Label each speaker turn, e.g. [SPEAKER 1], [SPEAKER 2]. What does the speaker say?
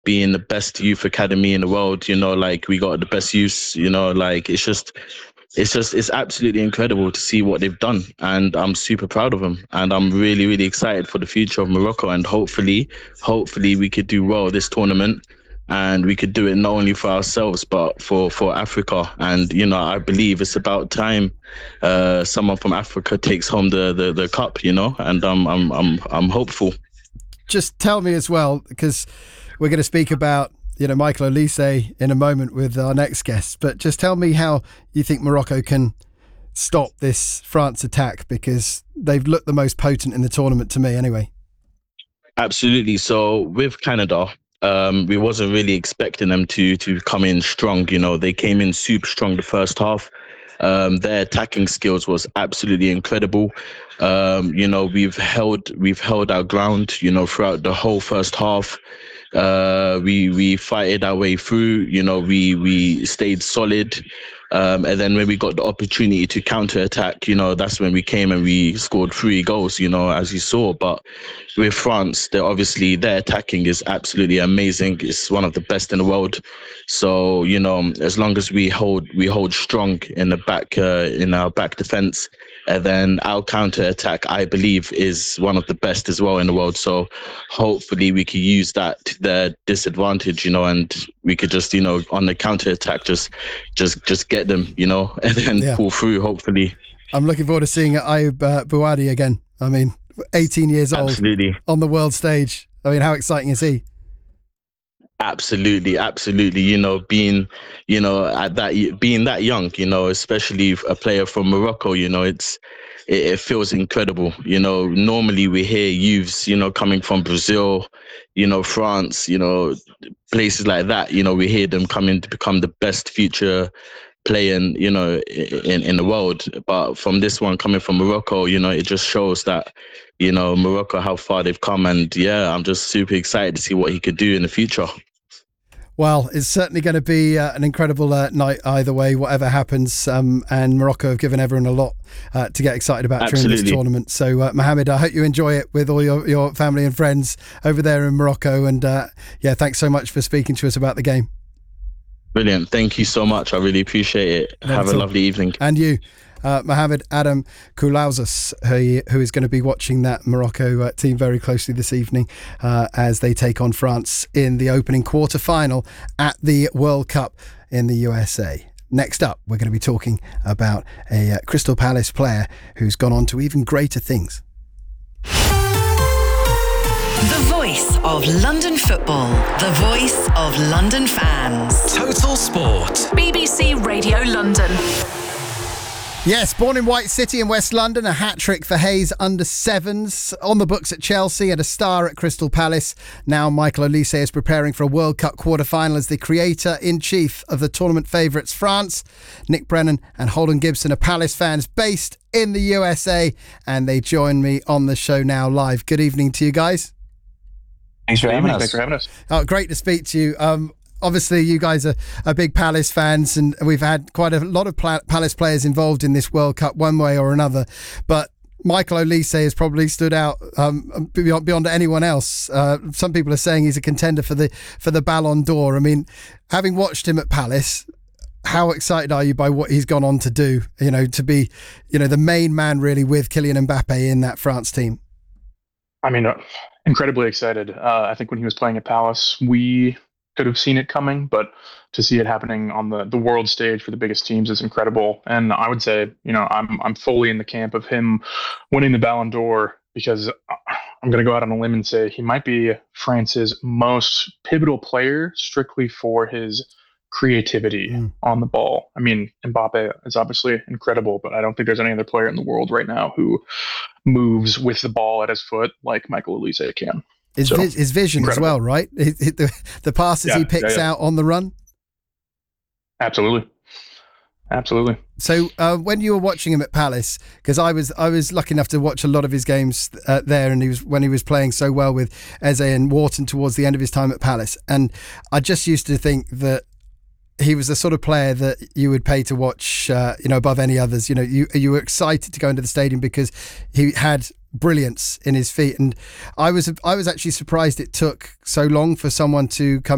[SPEAKER 1] being the best youth academy in the world. Like we got the best youths. Like it's absolutely incredible to see what they've done, and I'm super proud of them. And I'm really, really excited for the future of Morocco. And hopefully, we could do well this tournament, and we could do it not only for ourselves but for Africa. And I believe it's about time someone from Africa takes home the cup. And I'm hopeful.
[SPEAKER 2] Just tell me as well, because we're going to speak about Michael Olise in a moment with our next guest, but just tell me how you think Morocco can stop this France attack, because they've looked the most potent in the tournament to me anyway.
[SPEAKER 1] Absolutely. So with Canada, we wasn't really expecting them to come in strong. They came in super strong the first half. Their attacking skills was absolutely incredible. We've held our ground, throughout the whole first half. We fighted our way through. We stayed solid. And then when we got the opportunity to counter-attack, that's when we came and we scored 3 goals, as you saw. But with France, their attacking is absolutely amazing. It's one of the best in the world. So, as long as we hold strong in the back, in our back defense, and then our counter-attack, I believe, is one of the best as well in the world. So hopefully we can use that to their disadvantage, and we could just, on the counter-attack, just get them, and then pull through, hopefully.
[SPEAKER 2] I'm looking forward to seeing Ayoub Bouadi again. I mean, 18 years old on the world stage. I mean, how exciting is he?
[SPEAKER 1] Absolutely. Being that young, especially a player from Morocco, it feels incredible. Normally we hear youths, coming from Brazil, France, places like that. We hear them coming to become the best future player, in the world. But from this one coming from Morocco, it just shows that, Morocco, how far they've come. And I'm just super excited to see what he could do in the future.
[SPEAKER 2] Well, it's certainly going to be an incredible night either way, whatever happens. And Morocco have given everyone a lot to get excited about during this tournament. So, Mohamed, I hope you enjoy it with all your family and friends over there in Morocco. And thanks so much for speaking to us about the game.
[SPEAKER 1] Brilliant. Thank you so much. I really appreciate it. Have a lovely evening.
[SPEAKER 2] And you. Mohamed Adam Koulaouzis, who is going to be watching that Morocco team very closely this evening as they take on France in the opening quarter-final at the World Cup in the USA. Next up, we're going to be talking about a Crystal Palace player who's gone on to even greater things.
[SPEAKER 3] The voice of London football. The voice of London fans.
[SPEAKER 4] Total Sport.
[SPEAKER 3] BBC Radio London.
[SPEAKER 2] Yes, born in White City in West London, a hat-trick for Hayes under-7s, on the books at Chelsea and a star at Crystal Palace. Now Michael Olise is preparing for a World Cup quarter-final as the creator-in-chief of the tournament favourites France. Nick Brennan and Holden Gibson are Palace fans based in the USA, and they join me on the show now live. Good evening to you guys.
[SPEAKER 5] Thanks for having us.
[SPEAKER 2] Oh, great to speak to you. Obviously, you guys are big Palace fans, and we've had quite a lot of Palace players involved in this World Cup one way or another. But Michael Olise has probably stood out beyond anyone else. Some people are saying he's a contender for the Ballon d'Or. I mean, having watched him at Palace, how excited are you by what he's gone on to do? To be, the main man really with Kylian Mbappe in that France team.
[SPEAKER 5] I mean, incredibly excited. I think when he was playing at Palace, we could have seen it coming, but to see it happening on the world stage for the biggest teams is incredible. And I would say, I'm fully in the camp of him winning the Ballon d'Or, because I'm going to go out on a limb and say he might be France's most pivotal player strictly for his creativity on the ball. I mean, Mbappe is obviously incredible, but I don't think there's any other player in the world right now who moves with the ball at his foot like Michael Olise can.
[SPEAKER 2] His vision incredible as well, right? The passes he picks out on the run.
[SPEAKER 5] Absolutely.
[SPEAKER 2] So when you were watching him at Palace, because I was lucky enough to watch a lot of his games there, and when he was playing so well with Eze and Wharton towards the end of his time at Palace, and I just used to think that he was the sort of player that you would pay to watch, above any others. You were excited to go into the stadium because he had brilliance in his feet, and I was actually surprised it took so long for someone to come